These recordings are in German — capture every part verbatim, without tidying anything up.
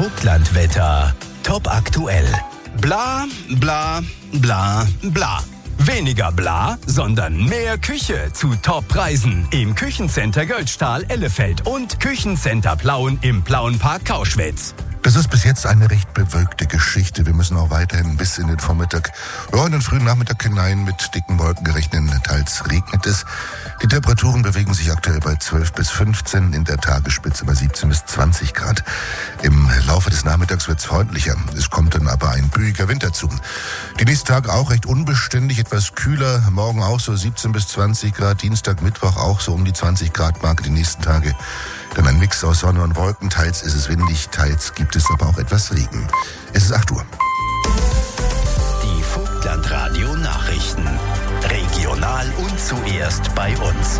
Vogtlandwetter. Top aktuell. Bla, bla, bla, bla. Weniger bla, sondern mehr Küche zu Top-Preisen im Küchencenter Göldstahl Ellefeld und Küchencenter Plauen im Plauenpark Kauschwitz. Das ist bis jetzt eine recht bewölkte Geschichte. Wir müssen auch weiterhin bis in den Vormittag, ja, in den frühen Nachmittag hinein mit dicken Wolken rechnen. Teils regnet es. Die Temperaturen bewegen sich aktuell bei zwölf bis fünfzehn, in der Tagesspitze bei siebzehn bis zwanzig Grad. Im Laufe des Nachmittags wird es freundlicher. Es kommt dann aber ein büiger Wind dazu. Die nächsten Tage auch recht unbeständig, etwas kühler. Morgen auch so siebzehn bis zwanzig Grad. Dienstag, Mittwoch auch so um die zwanzig Grad Marke die nächsten Tage. Dann ein Mix aus Sonne und Wolken. Teils ist es windig, teils gibt es aber auch etwas Regen. Es ist acht Uhr. Die Vogtlandradio Nachrichten. Regional und zuerst bei uns.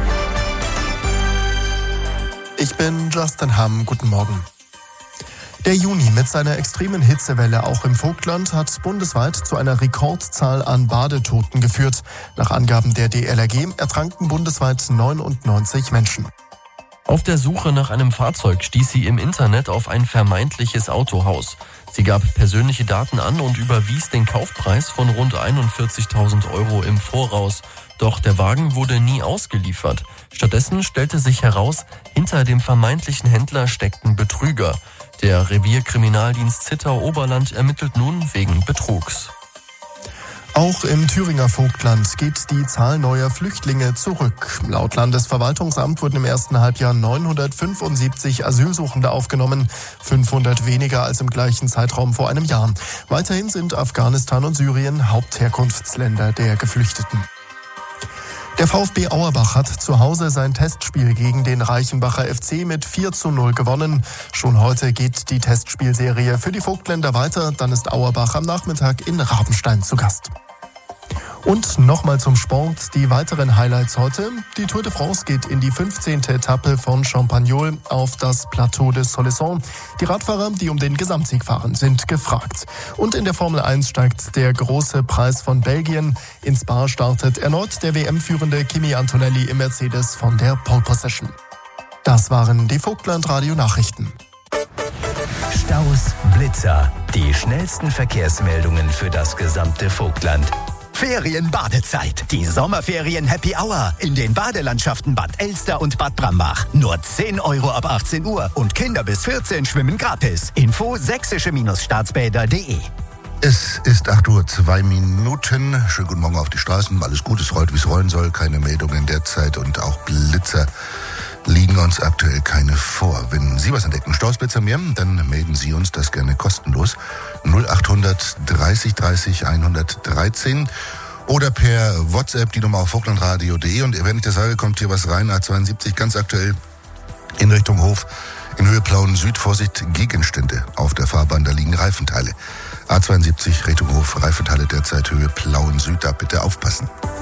Ich bin Justin Hamm. Guten Morgen. Der Juni mit seiner extremen Hitzewelle auch im Vogtland hat bundesweit zu einer Rekordzahl an Badetoten geführt. Nach Angaben der D L R G ertranken bundesweit neunundneunzig Menschen. Auf der Suche nach einem Fahrzeug stieß sie im Internet auf ein vermeintliches Autohaus. Sie gab persönliche Daten an und überwies den Kaufpreis von rund einundvierzigtausend Euro im Voraus. Doch der Wagen wurde nie ausgeliefert. Stattdessen stellte sich heraus, hinter dem vermeintlichen Händler steckten Betrüger. Der Revierkriminaldienst Zittau-Oberland ermittelt nun wegen Betrugs. Auch im Thüringer Vogtland geht die Zahl neuer Flüchtlinge zurück. Laut Landesverwaltungsamt wurden im ersten Halbjahr neunhundertfünfundsiebzig Asylsuchende aufgenommen, fünfhundert weniger als im gleichen Zeitraum vor einem Jahr. Weiterhin sind Afghanistan und Syrien Hauptherkunftsländer der Geflüchteten. Der VfB Auerbach hat zu Hause sein Testspiel gegen den Reichenbacher F C mit vier zu null gewonnen. Schon heute geht die Testspielserie für die Vogtländer weiter. Dann ist Auerbach am Nachmittag in Rabenstein zu Gast. Und nochmal zum Sport, die weiteren Highlights heute. Die Tour de France geht in die fünfzehnte Etappe von Champagnol auf das Plateau de Soleçon. Die Radfahrer, die um den Gesamtsieg fahren, sind gefragt. Und in der Formel eins steigt der große Preis von Belgien. In Spa startet erneut der W M-führende Kimi Antonelli im Mercedes von der Pole Position. Das waren die Vogtland-Radio-Nachrichten. Staus, Blitzer, die schnellsten Verkehrsmeldungen für das gesamte Vogtland. Ferienbadezeit. Die Sommerferien Happy Hour in den Badelandschaften Bad Elster und Bad Brambach. Nur zehn Euro ab achtzehn Uhr und Kinder bis vierzehn schwimmen gratis. Info sächsische-staatsbäder punkt de. Es ist acht Uhr zwei Minuten. Schönen guten Morgen auf die Straßen. Alles gut, es rollt, wie es rollen soll. Keine Meldungen derzeit und auch Blitzer liegen uns aktuell keine vor. Wenn Sie was entdecken, Stausblitzer mehr, dann melden Sie uns das gerne kostenlos. null achthundert dreißig dreißig hundertdreizehn oder per WhatsApp die Nummer auf vogtlandradio punkt de. Und wenn ich das sage, kommt hier was rein. A zweiundsiebzig ganz aktuell in Richtung Hof. In Höhe Plauen Süd, Vorsicht, Gegenstände auf der Fahrbahn, da liegen Reifenteile. A zweiundsiebzig Richtung Hof, Reifenteile derzeit Höhe Plauen Süd, da bitte aufpassen.